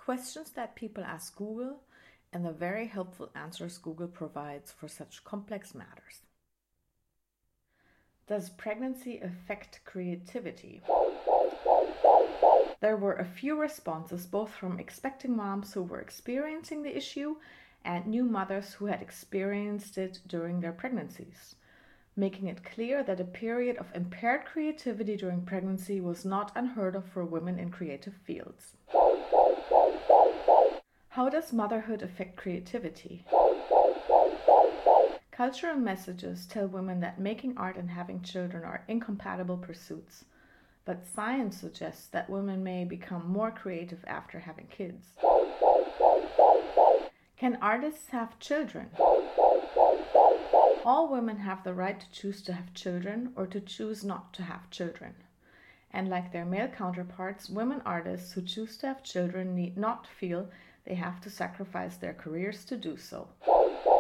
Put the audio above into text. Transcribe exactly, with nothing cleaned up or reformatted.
questions that people ask Google, and the very helpful answers Google provides for such complex matters. Does pregnancy affect creativity? There were a few responses, both from expecting moms who were experiencing the issue and new mothers who had experienced it during their pregnancies, making it clear that a period of impaired creativity during pregnancy was not unheard of for women in creative fields. How does motherhood affect creativity? Cultural messages tell women that making art and having children are incompatible pursuits, but science suggests that women may become more creative after having kids. Can artists have children? All women have the right to choose to have children or to choose not to have children. And like their male counterparts, women artists who choose to have children need not feel they have to sacrifice their careers to do so.